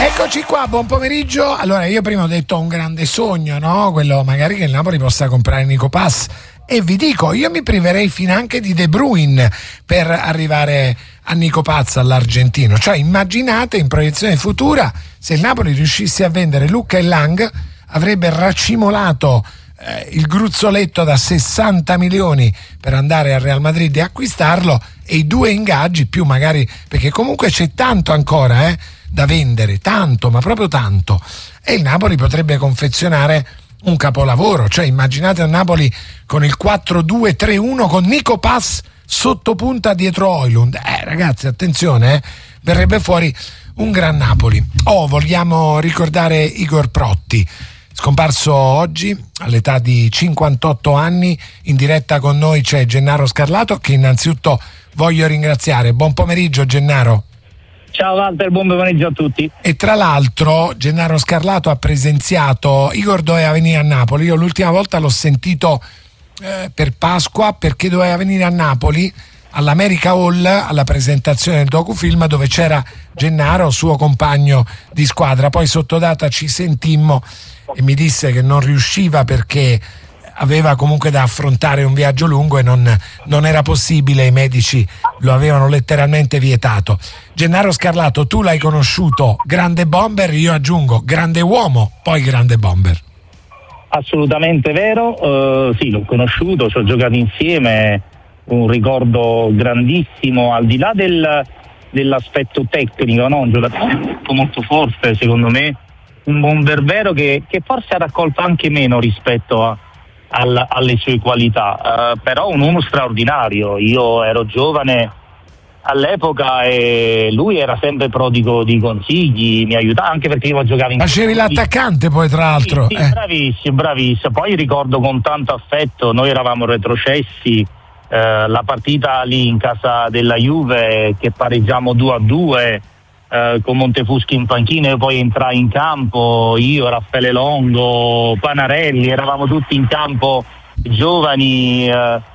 Eccoci qua, buon pomeriggio. Allora, io prima ho detto un grande sogno, no? Quello magari che il Napoli possa comprare Nico Pass. E vi dico, io mi priverei finanche di De Bruyne per arrivare a Nico Paz, all'argentino. Cioè, immaginate in proiezione futura, se il Napoli riuscisse a vendere Lucca e Lang, avrebbe racimolato il gruzzoletto da 60 milioni per andare al Real Madrid e acquistarlo, e i due ingaggi più magari, perché comunque c'è tanto ancora da vendere, tanto, ma proprio tanto, e il Napoli potrebbe confezionare un capolavoro. Cioè, immaginate un Napoli con il 4-2-3-1 con Nico Pass sottopunta dietro Højlund. Ragazzi, attenzione, verrebbe fuori un gran Napoli. Vogliamo ricordare Igor Protti, scomparso oggi all'età di 58 anni. In diretta con noi c'è Gennaro Scarlato, che innanzitutto voglio ringraziare. Buon pomeriggio, Gennaro. Ciao Walter, buon pomeriggio a tutti. E tra l'altro Gennaro Scarlato ha presenziato, Igor doveva venire a Napoli, io l'ultima volta l'ho sentito per Pasqua, perché doveva venire a Napoli all'America Hall alla presentazione del docufilm, dove c'era Gennaro, suo compagno di squadra. Poi sottodata ci sentimmo e mi disse che non riusciva perché aveva comunque da affrontare un viaggio lungo e non era possibile, i medici lo avevano letteralmente vietato. Gennaro Scarlato, tu l'hai conosciuto grande bomber, io aggiungo grande uomo, poi grande bomber. Assolutamente vero, sì, l'ho conosciuto, ci ho giocato insieme, un ricordo grandissimo, al di là dell'aspetto tecnico, no? Un giocatore molto forte, secondo me, un bomber vero che forse ha raccolto anche meno rispetto alle sue qualità, però un uomo straordinario. Io ero giovane all'epoca e lui era sempre prodigo di consigli, mi aiutava anche perché io giocavo in... Facevi l'attaccante poi, tra l'altro. Sì, bravissimo. Poi ricordo con tanto affetto, noi eravamo retrocessi, la partita lì in casa della Juve che pareggiamo 2-2, con Montefuschi in panchina, e poi entrai in campo io, Raffaele Longo, Panarelli, eravamo tutti in campo giovani,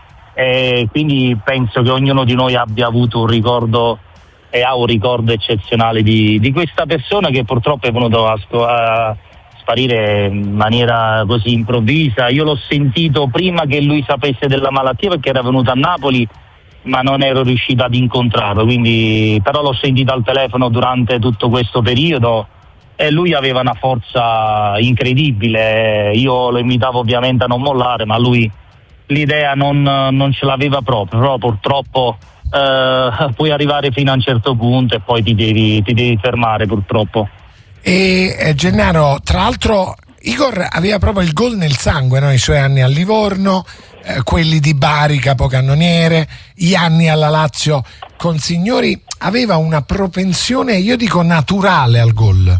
e quindi penso che ognuno di noi abbia avuto un ricordo e ha un ricordo eccezionale di questa persona che purtroppo è venuto a sparire in maniera così improvvisa. Io l'ho sentito prima che lui sapesse della malattia, perché era venuto a Napoli ma non ero riuscito ad incontrarlo, quindi però l'ho sentito al telefono durante tutto questo periodo e lui aveva una forza incredibile. Io lo invitavo ovviamente a non mollare, ma lui l'idea non ce l'aveva proprio, però purtroppo puoi arrivare fino a un certo punto e poi ti devi fermare, purtroppo. E Gennaro, tra l'altro Igor aveva proprio il gol nel sangue, no? I suoi anni a Livorno, quelli di Bari, capocannoniere, gli anni alla Lazio con Signori, aveva una propensione, io dico, naturale al gol.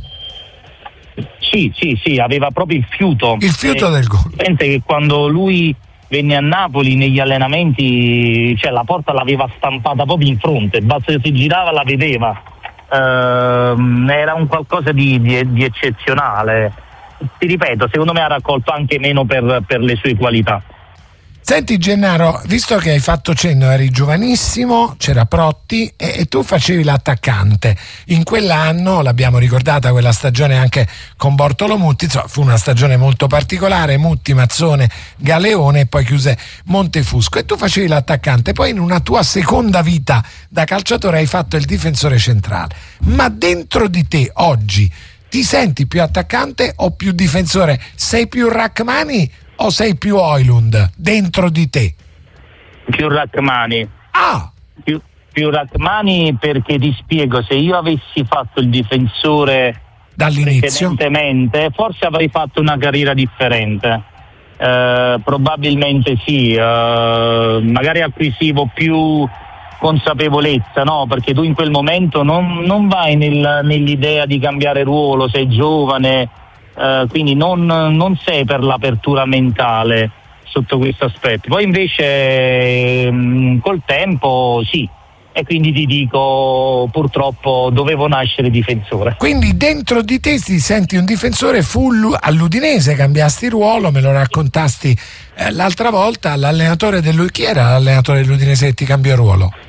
Sì, aveva proprio il fiuto del gol. Pensa che quando lui venne a Napoli negli allenamenti, cioè la porta l'aveva stampata proprio in fronte, basta che si girava la vedeva. Era un qualcosa di eccezionale. Ti ripeto, secondo me ha raccolto anche meno per le sue qualità. Senti Gennaro, visto che hai fatto cenno, eri giovanissimo, c'era Protti e tu facevi l'attaccante. In quell'anno, l'abbiamo ricordata quella stagione anche con Bortolo Mutti, insomma, fu una stagione molto particolare, Mutti, Mazzone, Galeone e poi chiuse Montefusco, e tu facevi l'attaccante. Poi in una tua seconda vita da calciatore hai fatto il difensore centrale. Ma dentro di te oggi ti senti più attaccante o più difensore? Sei più Rachmani o sei più Højlund dentro di te? Più Rachmani. Più Rachmani, perché ti spiego, se io avessi fatto il difensore dall'inizio precedentemente, forse avrei fatto una carriera differente. Probabilmente sì, magari acquisivo più consapevolezza, no? Perché tu in quel momento non vai nell'idea di cambiare ruolo, sei giovane, quindi non sei per l'apertura mentale sotto questo aspetto. Poi invece col tempo sì, e quindi ti dico, purtroppo dovevo nascere difensore. Quindi dentro di te ti senti un difensore full. All'Udinese cambiasti ruolo, me lo raccontasti l'altra volta, l'allenatore chi era l'allenatore dell'Udinese che ti cambiò ruolo?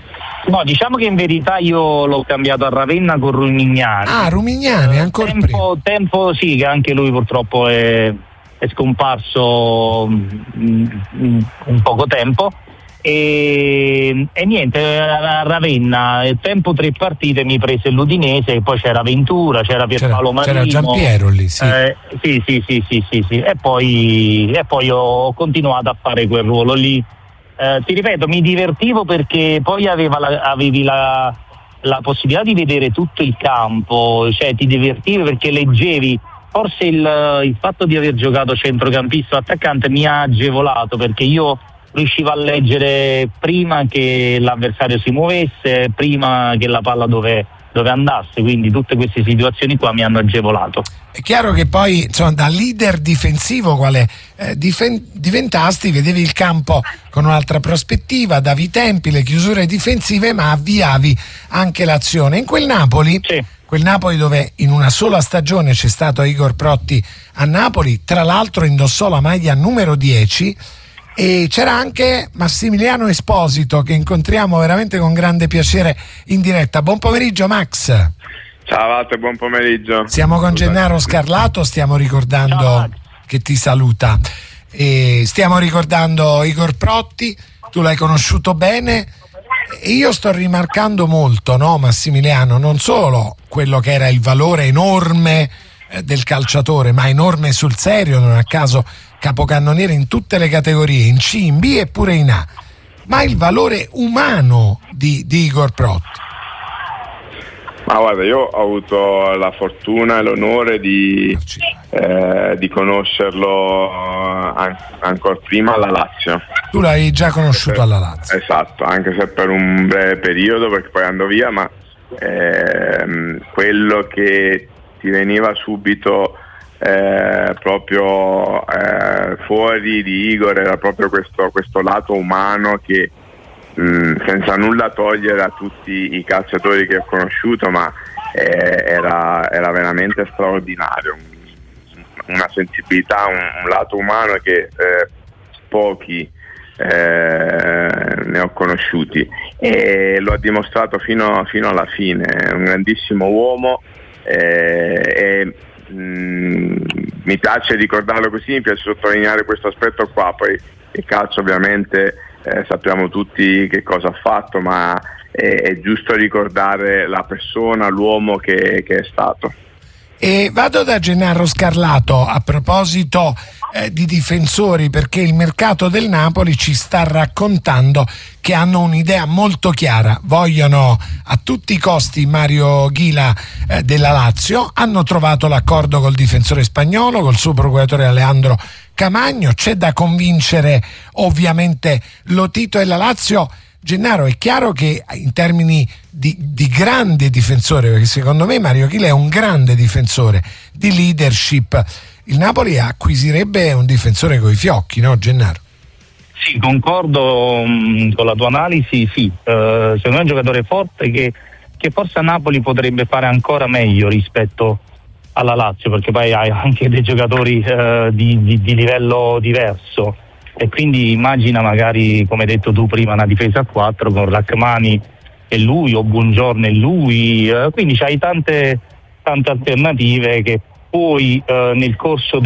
No, diciamo che in verità io l'ho cambiato a Ravenna con Rumignani. Ah, Rumignani, ancora prima. Tempo sì, che anche lui purtroppo è scomparso un poco tempo. E niente, a Ravenna tempo 3 partite mi prese l'Udinese, e poi c'era Ventura, c'era Pierpaolo Marino, c'era Giampiero lì, sì. Sì. E poi ho continuato a fare quel ruolo lì. Ti ripeto, mi divertivo perché poi avevi la possibilità di vedere tutto il campo, cioè ti divertivi perché leggevi. Forse il fatto di aver giocato centrocampista o attaccante mi ha agevolato, perché io riuscivo a leggere prima che l'avversario si muovesse, prima che la palla dove andasse, quindi tutte queste situazioni qua mi hanno agevolato. È chiaro che poi, insomma, da leader difensivo quale diventasti, vedevi il campo con un'altra prospettiva, davi i tempi, le chiusure difensive, ma avviavi anche l'azione. In quel Napoli, sì. Quel Napoli dove in una sola stagione c'è stato Igor Protti a Napoli, tra l'altro indossò la maglia numero 10, e c'era anche Massimiliano Esposito, che incontriamo veramente con grande piacere in diretta. Buon pomeriggio Max. Ciao Walter, buon pomeriggio. Siamo con Gennaro Scarlato, stiamo ricordando che ti saluta. E stiamo ricordando Igor Protti, tu l'hai conosciuto bene, e io sto rimarcando molto, no, Massimiliano, non solo quello che era il valore enorme del calciatore, ma enorme sul serio, non a caso capocannoniere in tutte le categorie, in C, in B e pure in A, ma il valore umano di Igor Protti. Ma guarda, io ho avuto la fortuna e l'onore di conoscerlo ancora prima alla Lazio. Tu l'hai già conosciuto alla Lazio? Esatto, anche se per un breve periodo, perché poi andò via, ma quello che ti veniva subito proprio fuori di Igor era proprio questo lato umano che, senza nulla togliere a tutti i calciatori che ho conosciuto, ma era veramente straordinario, una sensibilità, un lato umano che pochi ne ho conosciuti, e lo ha dimostrato fino alla fine. È un grandissimo uomo, mi piace ricordarlo così, mi piace sottolineare questo aspetto qua. Poi il calcio ovviamente sappiamo tutti che cosa ha fatto, ma è giusto ricordare la persona, l'uomo che è stato. E vado da Gennaro Scarlato a proposito di difensori, perché il mercato del Napoli ci sta raccontando che hanno un'idea molto chiara, vogliono a tutti i costi Mario Ghila della Lazio, hanno trovato l'accordo col difensore spagnolo, col suo procuratore Alejandro Camagno, c'è da convincere ovviamente Lotito e la Lazio. Gennaro, è chiaro che in termini di grande difensore, perché secondo me Mario Ghila è un grande difensore, di leadership, il Napoli acquisirebbe un difensore coi fiocchi, no Gennaro? Sì, concordo con la tua analisi, sì. Secondo me è un giocatore forte che forse a Napoli potrebbe fare ancora meglio rispetto alla Lazio, perché poi hai anche dei giocatori di livello diverso, e quindi immagina magari, come hai detto tu prima, una difesa a 4 con Rachmani e lui, o Buongiorno e lui, quindi c'hai tante alternative che poi nel corso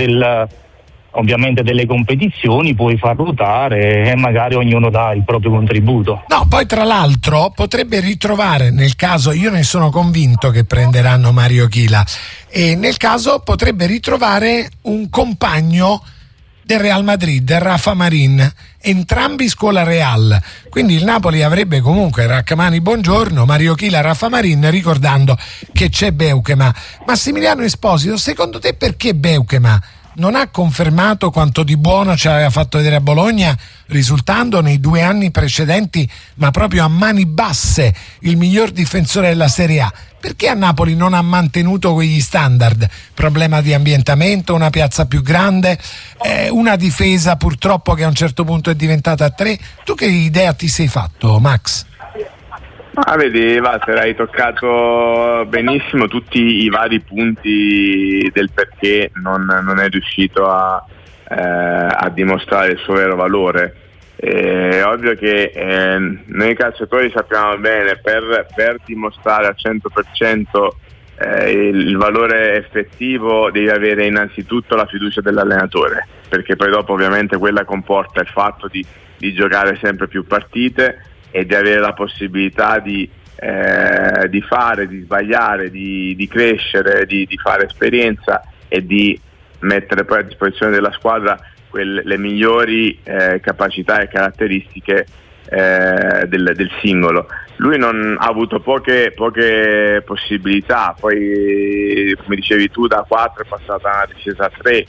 ovviamente delle competizioni puoi far ruotare, e magari ognuno dà il proprio contributo. No, poi tra l'altro potrebbe ritrovare, nel caso, io ne sono convinto che prenderanno Mario Ghila, e nel caso potrebbe ritrovare un compagno del Real Madrid, Rafa Marin, entrambi scuola Real, quindi il Napoli avrebbe comunque Rachmani, Buongiorno, Mario Ghila, Rafa Marin, ricordando che c'è Beukema. Massimiliano Esposito, secondo te perché Beukema non ha confermato quanto di buono ci aveva fatto vedere a Bologna, risultando nei 2 anni precedenti, ma proprio a mani basse, il miglior difensore della Serie A? Perché a Napoli non ha mantenuto quegli standard? Problema di ambientamento, una piazza più grande, una difesa purtroppo che a un certo punto è diventata a 3. Tu che idea ti sei fatto, Max? Vedi, Walter, hai toccato benissimo tutti i vari punti del perché non è riuscito a dimostrare il suo vero valore. È ovvio che noi calciatori sappiamo bene, per dimostrare al 100% il valore effettivo devi avere innanzitutto la fiducia dell'allenatore, perché poi dopo ovviamente quella comporta il fatto di giocare sempre più partite e di avere la possibilità di fare, di sbagliare, di crescere, di fare esperienza e di mettere poi a disposizione della squadra le migliori capacità e caratteristiche del singolo. Lui non ha avuto poche possibilità, poi come dicevi tu da 4 è passata a una discesa a 3,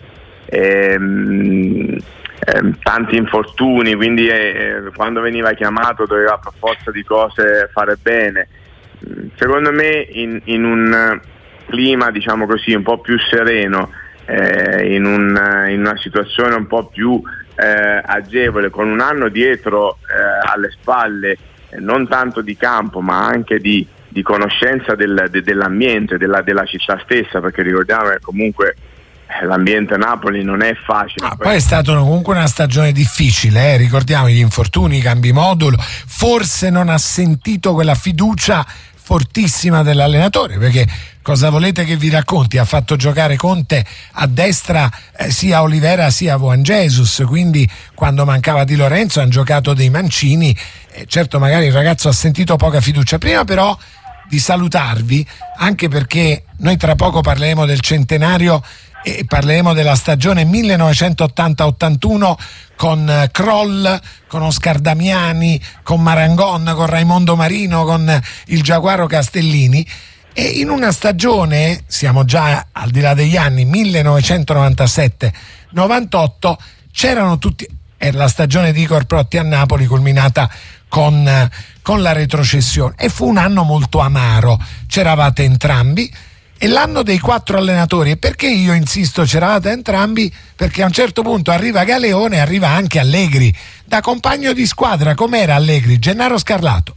tanti infortuni, quindi quando veniva chiamato doveva per forza di cose fare bene. Secondo me in un clima, diciamo così, un po' più sereno, in una situazione un po' più agevole, con un anno dietro alle spalle, non tanto di campo ma anche di conoscenza dell'ambiente, della città stessa, perché ricordiamo che comunque l'ambiente a Napoli non è facile. Poi è stata comunque una stagione difficile, ricordiamo gli infortuni, i cambi modulo, forse non ha sentito quella fiducia fortissima dell'allenatore, perché cosa volete che vi racconti? Ha fatto giocare Conte a destra sia Olivera sia Juan Jesus, quindi quando mancava Di Lorenzo hanno giocato dei mancini, certo magari il ragazzo ha sentito poca fiducia. Prima però di salutarvi, anche perché noi tra poco parleremo del centenario e parleremo della stagione 1980-81 con Kroll, con Oscar Damiani, con Marangon, con Raimondo Marino, con il Giaguaro Castellini, e in una stagione, siamo già al di là degli anni, 1997-98, c'erano tutti, era la stagione di Igor Protti a Napoli culminata con la retrocessione, e fu un anno molto amaro, c'eravate entrambi. E l'anno dei 4 allenatori, e perché io insisto c'eravate entrambi? Perché a un certo punto arriva Galeone e arriva anche Allegri, da compagno di squadra. Com'era Allegri? Gennaro Scarlato?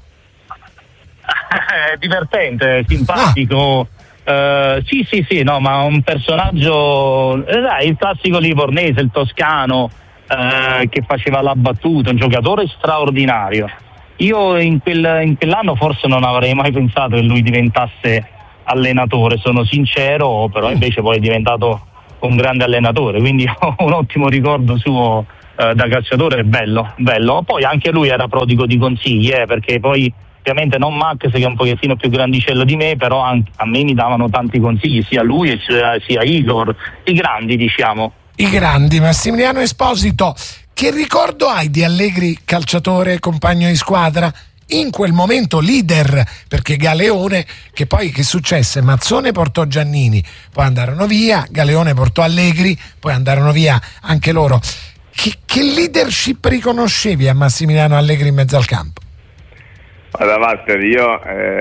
Divertente, simpatico. Sì, no, ma un personaggio, il classico livornese, il toscano, che faceva la battuta, un giocatore straordinario. Io in quell'anno forse non avrei mai pensato che lui diventasse allenatore, sono sincero, però invece poi è diventato un grande allenatore, quindi ho un ottimo ricordo suo da calciatore, bello. Poi anche lui era prodigo di consigli, perché poi ovviamente non Max, che è un pochettino più grandicello di me, però a me mi davano tanti consigli, sia lui sia Igor, i grandi, diciamo. I grandi. Massimiliano Esposito, che ricordo hai di Allegri calciatore, compagno di squadra? In quel momento leader, perché Galeone, che poi che successe? Mazzone portò Giannini, poi andarono via, Galeone portò Allegri, poi andarono via anche loro. Che leadership riconoscevi a Massimiliano Allegri in mezzo al campo? Allora Walter, io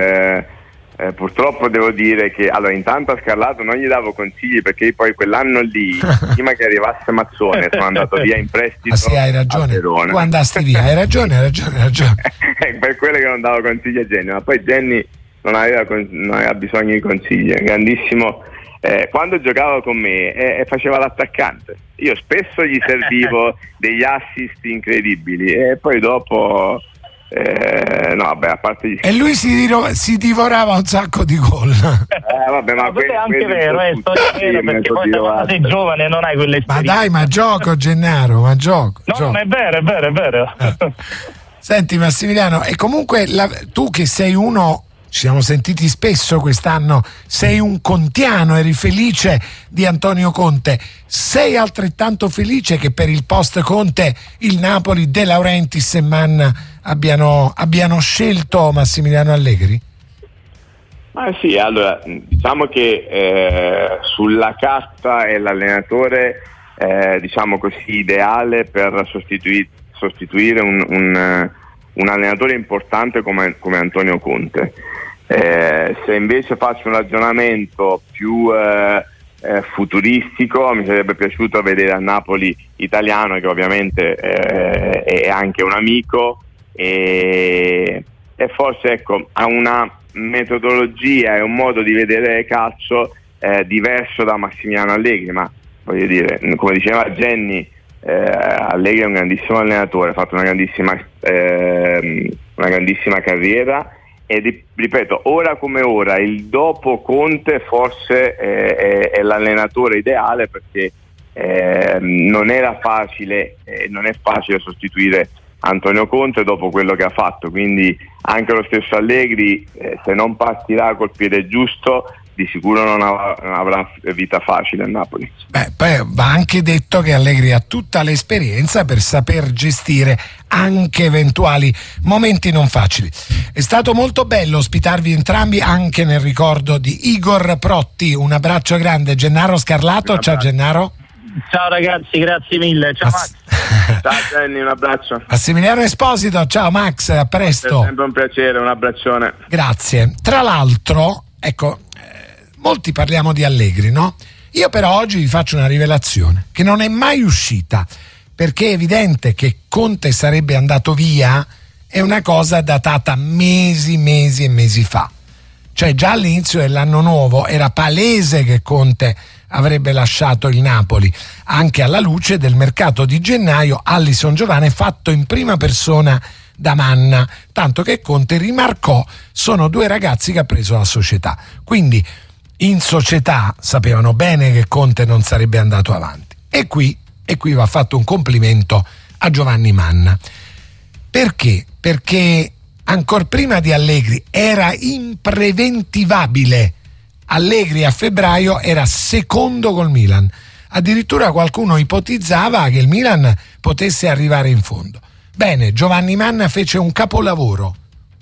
purtroppo devo dire che allora intanto a Scarlato non gli davo consigli, perché poi quell'anno lì, prima che arrivasse Mazzone, sono andato via in prestito. Sì, hai ragione, a Verona. Tu andasti via, hai ragione. Per quello che non davo consigli a Genny, ma poi Genny non aveva bisogno di consigli, grandissimo. Quando giocava con me faceva l'attaccante, io spesso gli servivo degli assist incredibili e poi dopo a parte gli... E lui si divorava un sacco di gol. Vabbè, ma è anche vero, storia vera, perché poi quando sei giovane non hai quelle esperienze. Ma dai, ma gioco Gennaro, ma gioco. No, ma è vero. Senti Massimiliano, e comunque tu che sei uno, ci siamo sentiti spesso quest'anno, sei un contiano, eri felice di Antonio Conte, sei altrettanto felice che per il post Conte il Napoli, De Laurentiis e Mann abbiano scelto Massimiliano Allegri? Ma sì, allora diciamo che sulla carta è l'allenatore diciamo così ideale per sostituire un allenatore importante come Antonio Conte. Se invece faccio un ragionamento più futuristico, mi sarebbe piaciuto vedere a Napoli italiano, che ovviamente è anche un amico e forse ecco ha una metodologia e un modo di vedere calcio diverso da Massimiliano Allegri, ma voglio dire, come diceva Genny, Allegri è un grandissimo allenatore, ha fatto una grandissima carriera e ripeto, ora come ora il dopo Conte forse è l'allenatore ideale, perché non è facile sostituire Antonio Conte dopo quello che ha fatto, quindi anche lo stesso Allegri, se non partirà col piede giusto, di sicuro non avrà vita facile a Napoli. Poi va anche detto che Allegri ha tutta l'esperienza per saper gestire anche eventuali momenti non facili. È stato molto bello ospitarvi entrambi, anche nel ricordo di Igor Protti. Un abbraccio grande. Gennaro Scarlato, ciao Gennaro. Ciao ragazzi, grazie mille. Ciao Max. Ciao Jenny, un abbraccio. Massimiliano Esposito, ciao Max, a presto. È sempre un piacere, un abbraccione. Grazie. Tra l'altro, ecco, molti parliamo di Allegri, no? Io però oggi vi faccio una rivelazione che non è mai uscita, perché è evidente che Conte sarebbe andato via, è una cosa datata mesi e mesi fa. Cioè già all'inizio dell'anno nuovo era palese che Conte avrebbe lasciato il Napoli, anche alla luce del mercato di gennaio Alisson Giovane fatto in prima persona da Manna, tanto che Conte rimarcò: sono due ragazzi che ha preso la società. Quindi in società sapevano bene che Conte non sarebbe andato avanti, e qui va fatto un complimento a Giovanni Manna. Perché? Perché ancor prima di Allegri era impreventivabile. Allegri a febbraio era secondo col Milan, addirittura qualcuno ipotizzava che il Milan potesse arrivare in fondo. Bene, Giovanni Manna fece un capolavoro,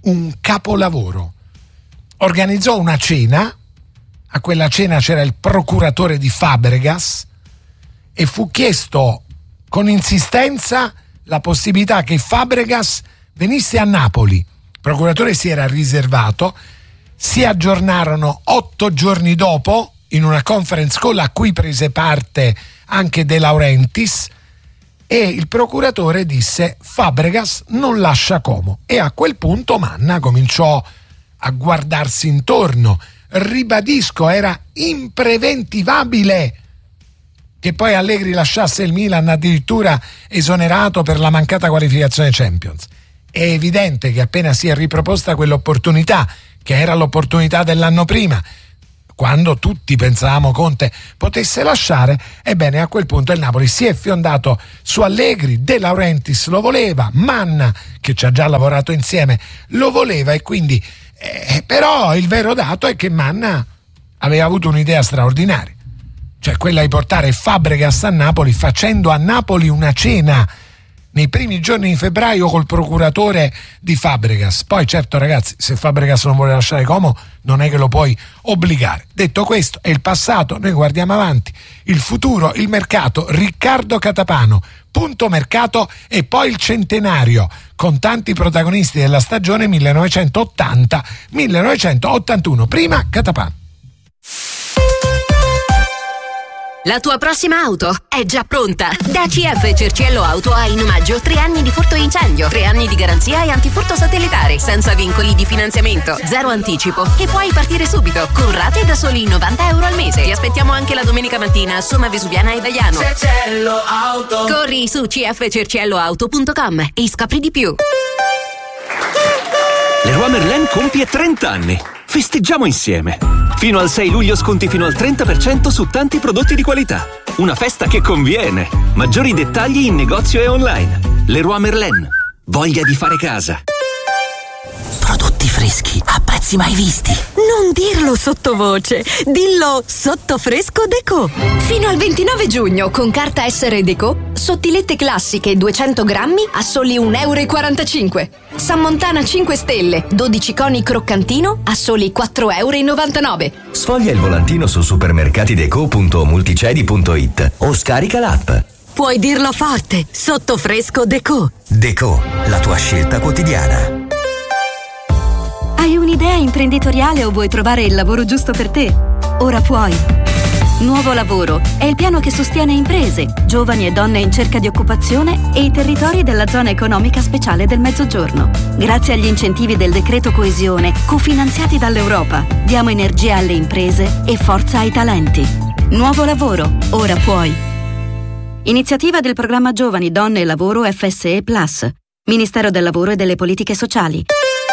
organizzò una cena. A quella cena c'era il procuratore di Fabregas e fu chiesto con insistenza la possibilità che Fabregas venisse a Napoli. Il procuratore si era riservato, si aggiornarono 8 giorni dopo in una conference call a cui prese parte anche De Laurentiis, e il procuratore disse: Fabregas non lascia Como. E a quel punto Manna cominciò a guardarsi intorno. Ribadisco, era impreventivabile che poi Allegri lasciasse il Milan addirittura esonerato per la mancata qualificazione Champions. È evidente che appena si è riproposta quell'opportunità, che era l'opportunità dell'anno prima, quando tutti pensavamo Conte potesse lasciare, ebbene a quel punto il Napoli si è fiondato su Allegri. De Laurentiis lo voleva, Manna, che ci ha già lavorato insieme, lo voleva, e quindi però il vero dato è che Manna aveva avuto un'idea straordinaria, cioè quella di portare Fabregas a Napoli, facendo a Napoli una cena nei primi giorni di febbraio col procuratore di Fabregas. Poi certo ragazzi, se Fabregas non vuole lasciare Como non è che lo puoi obbligare. Detto questo, è il passato, noi guardiamo avanti, il futuro, il mercato. Riccardo Catapano, punto mercato, e poi il centenario con tanti protagonisti della stagione 1980-1981. Prima Catapano. La tua prossima auto è già pronta. Da CF Cerciello Auto hai in omaggio 3 anni di furto incendio, 3 anni di garanzia e antifurto satellitare, senza vincoli di finanziamento, 0 anticipo, e puoi partire subito con rate da soli 90 euro al mese. Ti aspettiamo anche la domenica mattina a Somma Vesuviana e Vaiano. Cerciello Auto. Corri su cfcercielloauto.com e scopri di più. Leroy Merlin compie 30 anni. Festeggiamo insieme. Fino al 6 luglio sconti fino al 30% su tanti prodotti di qualità. Una festa che conviene. Maggiori dettagli in negozio e online. Leroy Merlin. Voglia di fare casa. Prodotti freschi a prezzi mai visti. Non dirlo sottovoce, dillo sotto Fresco Deco. Fino al 29 giugno con carta essere Deco, sottilette classiche 200 grammi a soli 1,45 euro. San Montana 5 stelle 12 coni croccantino a soli 4,99 euro. Sfoglia il volantino su supermercatideco.multicedi.it o scarica l'app. Puoi dirlo forte, sotto Fresco Deco. Deco, la tua scelta quotidiana. Hai un'idea imprenditoriale o vuoi trovare il lavoro giusto per te? Ora puoi. Nuovo Lavoro è il piano che sostiene imprese, giovani e donne in cerca di occupazione e i territori della zona economica speciale del Mezzogiorno. Grazie agli incentivi del decreto coesione, cofinanziati dall'Europa, diamo energia alle imprese e forza ai talenti. Nuovo Lavoro, ora puoi. Iniziativa del programma Giovani, Donne e Lavoro FSE Plus. Ministero del Lavoro e delle Politiche Sociali.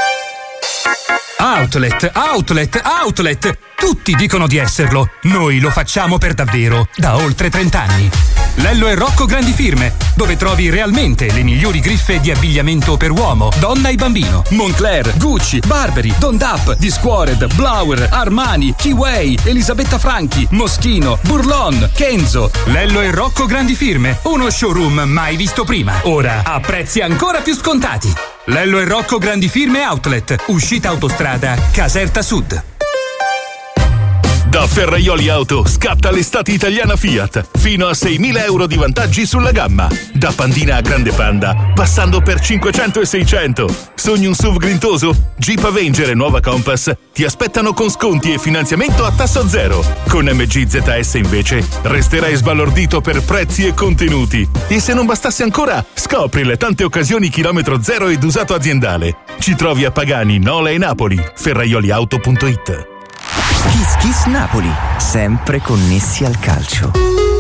Outlet, outlet, outlet! Tutti dicono di esserlo. Noi lo facciamo per davvero, da oltre 30 anni. Lello e Rocco Grandi Firme, dove trovi realmente le migliori griffe di abbigliamento per uomo, donna e bambino. Moncler, Gucci, Burberry, Don Dap, Discovered, Blauer, Armani, Keyway, Elisabetta Franchi, Moschino, Burlon, Kenzo. Lello e Rocco Grandi Firme, uno showroom mai visto prima. Ora a prezzi ancora più scontati. Lello e Rocco Grandi Firme Outlet, uscita autostrada Caserta Sud. Da Ferraioli Auto scatta l'estate italiana Fiat, fino a 6.000 euro di vantaggi sulla gamma. Da Pandina a Grande Panda, passando per 500 e 600. Sogni un SUV grintoso? Jeep Avenger e nuova Compass ti aspettano con sconti e finanziamento a tasso zero. Con MG ZS invece resterai sbalordito per prezzi e contenuti. E se non bastasse ancora, scopri le tante occasioni chilometro zero ed usato aziendale. Ci trovi a Pagani, Nola e Napoli. Ferraioliauto.it. Kiss Kiss Napoli, sempre connessi al calcio.